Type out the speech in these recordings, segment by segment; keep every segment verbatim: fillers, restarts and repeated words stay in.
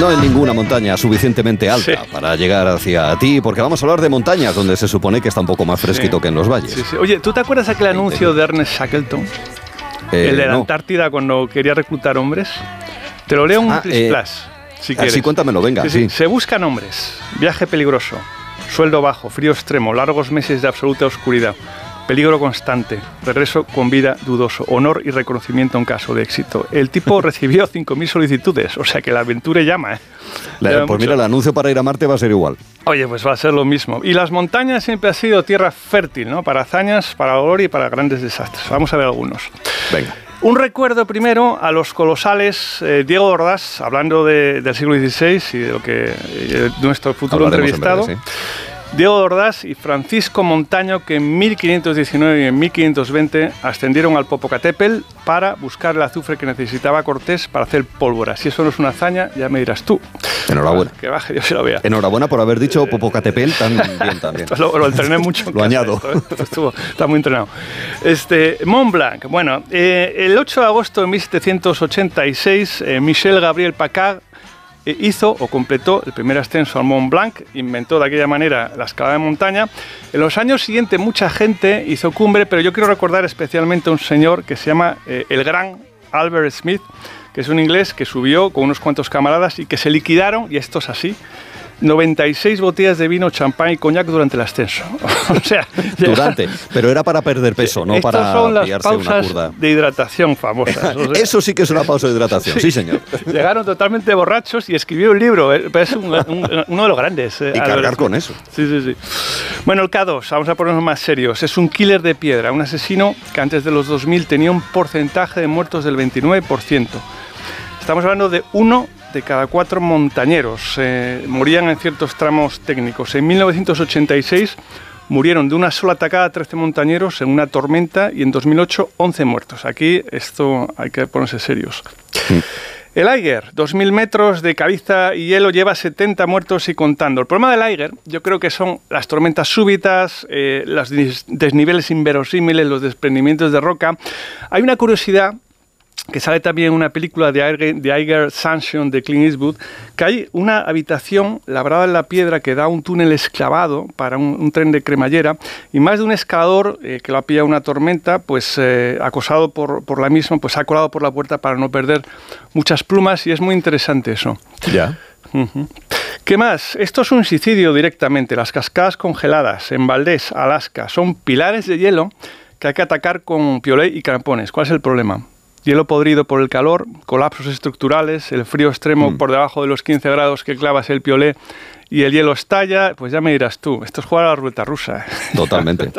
No en ninguna montaña suficientemente alta sí. para llegar hacia ti, porque vamos a hablar de montañas donde se supone que está un poco más fresquito sí. que en los valles. Sí, sí. Oye, ¿tú te acuerdas aquel anuncio de Ernest Shackleton? Eh, el de la no. Antártida cuando quería reclutar hombres. Te lo leo en un ah, plis eh, plas, si quieres. Sí, cuéntamelo, venga. Sí, sí. Sí. Se buscan hombres, viaje peligroso, sueldo bajo, frío extremo, largos meses de absoluta oscuridad, peligro constante, regreso con vida dudoso, honor y reconocimiento en caso de éxito. El tipo recibió cinco mil solicitudes, o sea que la aventura llama, ¿eh? La, pues mucho. Mira, el anuncio para ir a Marte va a ser igual. Oye, pues va a ser lo mismo. Y las montañas siempre han sido tierra fértil, ¿no? Para hazañas, para gloria y para grandes desastres. Vamos a ver algunos. Venga. Un recuerdo primero a los colosales eh, Diego Ordaz, hablando de, del siglo dieciséis y de lo que eh, nuestro futuro Hablaremos entrevistado. En breve, sí. Diego Ordaz y Francisco Montaño, que en mil quinientos diecinueve y en mil quinientos veinte ascendieron al Popocatépetl para buscar el azufre que necesitaba Cortés para hacer pólvora. Si eso no es una hazaña, ya me dirás tú. Enhorabuena. Que baje, Dios se lo vea. Enhorabuena por haber dicho Popocatépetl tan bien también. Lo, lo entrené mucho. Lo añado. Esto, estuvo, está muy entrenado. Este, Mont Blanc. Bueno, eh, el ocho de agosto de mil setecientos ochenta y seis, eh, Michel Gabriel Paccard hizo o completó el primer ascenso al Mont Blanc, inventó de aquella manera la escalada de montaña. En los años siguientes mucha gente hizo cumbre, pero yo quiero recordar especialmente a un señor que se llama eh, el gran Albert Smith, que es un inglés que subió con unos cuantos camaradas y que se liquidaron, y esto es así, noventa y seis botellas de vino, champán y coñac durante el ascenso. O sea, durante, pero era para perder peso, no Estas para son las pillarse una pausas curda de hidratación famosas. O sea, eso sí que es una pausa de hidratación, sí, sí señor. Llegaron totalmente borrachos y escribieron un libro, eh, es un, un, uno de los grandes. Eh, y cargar con eso. Sí, sí, sí. Bueno, el K dos, vamos a ponernos más serios. Es un killer de piedra, un asesino que antes de los dos mil tenía un porcentaje de muertos del veintinueve por ciento. Estamos hablando de uno de cada cuatro montañeros eh, morían en ciertos tramos técnicos. En mil novecientos ochenta y seis murieron de una sola atacada trece montañeros en una tormenta y en dos mil ocho once muertos. Aquí esto hay que ponerse serios. Sí. El Eiger, dos mil metros de caliza y hielo, lleva setenta muertos y contando. El problema del Eiger yo creo que son las tormentas súbitas, eh, los desniveles inverosímiles, los desprendimientos de roca. Hay una curiosidad que sale también en una película de Eiger, de Eiger Sunshine de Clint Eastwood, que hay una habitación labrada en la piedra que da un túnel excavado para un, un tren de cremallera, y más de un escalador eh, que lo ha pillado una tormenta, pues eh, acosado por, por la misma, pues ha colado por la puerta para no perder muchas plumas, y es muy interesante eso. Ya. Uh-huh. ¿Qué más? Esto es un suicidio directamente. Las cascadas congeladas en Valdés, Alaska, son pilares de hielo que hay que atacar con piolé y crampones. ¿Cuál es el problema? Hielo podrido por el calor, colapsos estructurales, el frío extremo mm. por debajo de los quince grados que clavas el piolé y el hielo estalla, pues ya me dirás tú, esto es jugar a la ruleta rusa. Totalmente.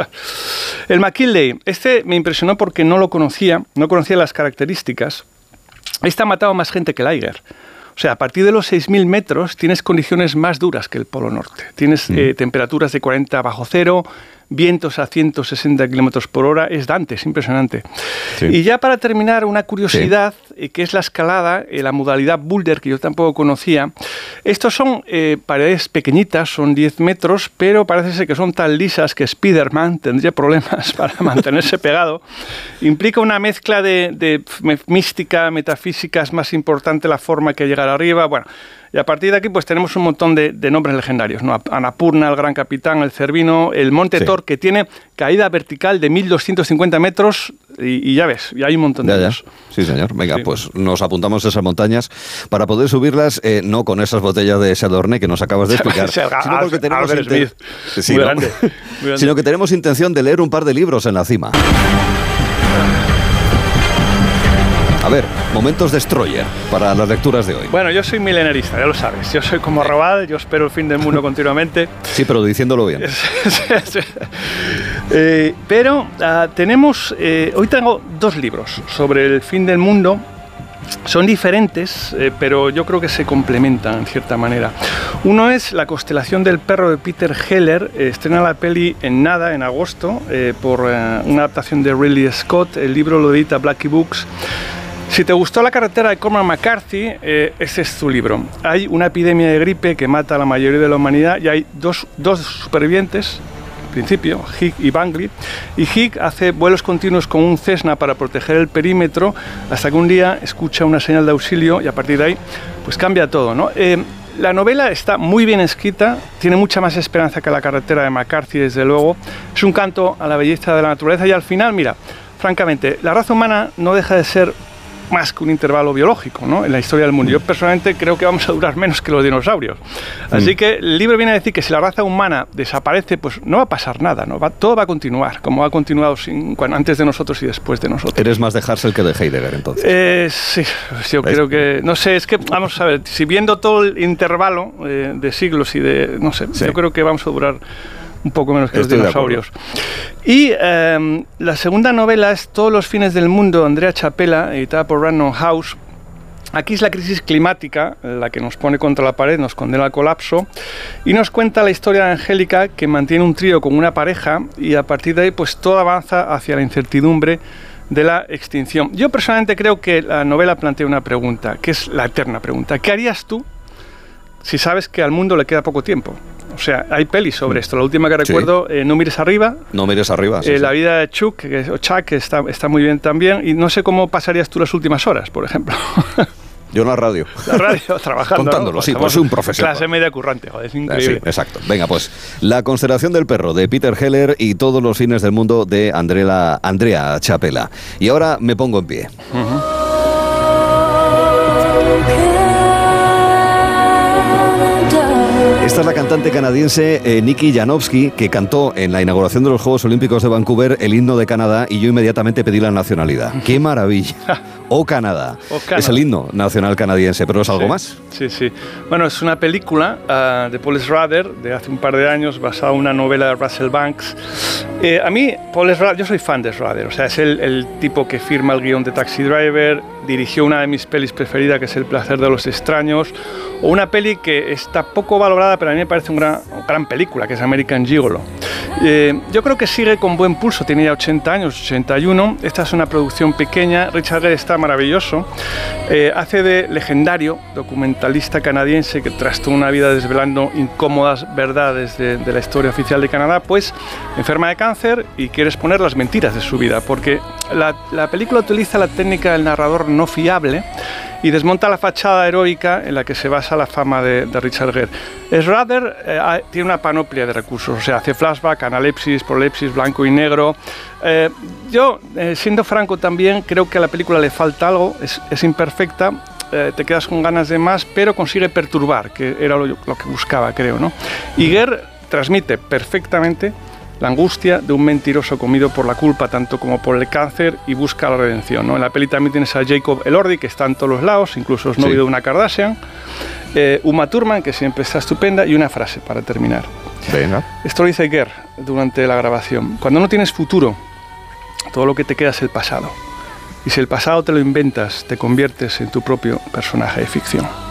El McKinley, este me impresionó porque no lo conocía, no conocía las características. Este ha matado más gente que el Eiger. O sea, a partir de los seis mil metros tienes condiciones más duras que el Polo Norte. Tienes mm. eh, temperaturas de cuarenta bajo cero, vientos a ciento sesenta kilómetros por hora, es Dante, es impresionante. Sí. Y ya para terminar, una curiosidad, sí. eh, que es la escalada, eh, la modalidad boulder, que yo tampoco conocía. Estos son eh, paredes pequeñitas, son diez metros, pero parece ser que son tan lisas que Spiderman tendría problemas para mantenerse pegado. Implica una mezcla de, de mística, metafísica, es más importante la forma que llegar arriba, bueno. Y a partir de aquí pues tenemos un montón de, de nombres legendarios, ¿no? Annapurna, el Gran Capitán, el Cervino, el Monte sí. Thor, que tiene caída vertical de mil doscientos cincuenta metros y, y ya ves, y hay un montón de ya, ellos. Ya. Sí, señor. Venga, sí. pues nos apuntamos a esas montañas para poder subirlas, eh, no con esas botellas de Chardonnay que nos acabas de explicar, sino, porque tenemos inten- sí, muy ¿no? grande, muy grande. sino que tenemos intención de leer un par de libros en la cima. A ver, momentos destroyer para las lecturas de hoy. Bueno, yo soy milenarista, ya lo sabes. Yo soy como Raval, yo espero el fin del mundo continuamente. Sí, pero diciéndolo bien. eh, pero uh, tenemos... Eh, hoy tengo dos libros sobre el fin del mundo. Son diferentes, eh, pero yo creo que se complementan en cierta manera. Uno es La constelación del perro de Peter Heller. Eh, estrena la peli en nada, en agosto, eh, por eh, una adaptación de Ridley Scott. El libro lo edita Blackie Books. Si te gustó La carretera de Cormac McCarthy, eh, ese es tu libro. Hay una epidemia de gripe que mata a la mayoría de la humanidad y hay dos, dos supervivientes principio, Higg y Bangley, y Higg hace vuelos continuos con un Cessna para proteger el perímetro hasta que un día escucha una señal de auxilio y a partir de ahí pues cambia todo, ¿no? Eh, La novela está muy bien escrita, tiene mucha más esperanza que La carretera de McCarthy, desde luego. Es un canto a la belleza de la naturaleza y al final, mira, francamente, la raza humana no deja de ser más que un intervalo biológico, ¿no?, en la historia del mundo. Yo personalmente creo que vamos a durar menos que los dinosaurios. Así mm. que el libro viene a decir que si la raza humana desaparece, pues no va a pasar nada, ¿no? Va, todo va a continuar, como ha continuado sin, cuando, antes de nosotros y después de nosotros. Eres más de Hassel que de Heidegger, entonces. Eh, sí, yo ¿ves? Creo que... No sé, es que, vamos a ver, si viendo todo el intervalo eh, de siglos y de... No sé, sí. yo creo que vamos a durar un poco menos que Estoy los dinosaurios. Y eh, la segunda novela es Todos los fines del mundo, de Andrea Chapela, editada por Random House. Aquí es la crisis climática la que nos pone contra la pared, nos condena al colapso, y nos cuenta la historia de Angélica, que mantiene un trío con una pareja, y a partir de ahí pues todo avanza hacia la incertidumbre de la extinción. Yo personalmente creo que la novela plantea una pregunta, que es la eterna pregunta. ¿Qué harías tú si sabes que al mundo le queda poco tiempo? O sea, hay pelis sobre esto. La última que recuerdo, sí. eh, No mires arriba. No mires arriba, sí, eh, sí. La vida de Chuck, que, o Chuck, que está, está muy bien también. Y no sé cómo pasarías tú las últimas horas, por ejemplo. Yo en la radio. La radio, trabajando. Contándolo, ¿no? Sí, pues soy un profesional. Clase media currante, joder, es increíble. Sí, exacto. Venga, pues, La constelación del perro, de Peter Heller, y Todos los fines del mundo, de Andrea, Andrea Chapela. Y ahora me pongo en pie. Uh-huh. Esta es la cantante canadiense eh, Nikki Janowski, que cantó en la inauguración de los Juegos Olímpicos de Vancouver el himno de Canadá, y yo inmediatamente pedí la nacionalidad. ¡Qué maravilla! ¡Oh, Canadá! Oh, Canadá. Es el himno nacional canadiense, pero ¿es algo sí, más? Sí, sí. Bueno, es una película uh, de Paul Schrader, de hace un par de años, basada en una novela de Russell Banks. Eh, a mí, Paul Schrader, yo soy fan de Schrader, o sea, es el, el tipo que firma el guión de Taxi Driver, dirigió una de mis pelis preferidas, que es El placer de los extraños, o una peli que está poco valorada, pero a mí me parece una gran, gran película, que es American Gigolo. Eh, yo creo que sigue con buen pulso, tiene ya ochenta años, ochenta y uno. Esta es una producción pequeña. Richard Gere está maravilloso. Eh, hace de legendario documentalista canadiense que tras toda una vida desvelando incómodas verdades de, de la historia oficial de Canadá, pues enferma de cáncer y quiere exponer las mentiras de su vida, porque la, la película utiliza la técnica del narrador no fiable y desmonta la fachada heroica en la que se basa la fama de, de Richard Gere. Schrader eh, tiene una panoplia de recursos, o sea, hace flashback, analepsis, prolepsis, blanco y negro. Eh, yo, eh, siendo franco también, creo que a la película le falta algo, es, es imperfecta, eh, te quedas con ganas de más, pero consigue perturbar, que era lo, lo que buscaba, creo, ¿no? Y Gere transmite perfectamente la angustia de un mentiroso comido por la culpa, tanto como por el cáncer, y busca la redención, ¿no? En la peli también tienes a Jacob Elordi, que está en todos los lados, incluso es novio sí. de una Kardashian, eh, Uma Thurman, que siempre está estupenda, y una frase para terminar. Venga. Esto lo dice Gere durante la grabación. Cuando no tienes futuro, todo lo que te queda es el pasado. Y si el pasado te lo inventas, te conviertes en tu propio personaje de ficción.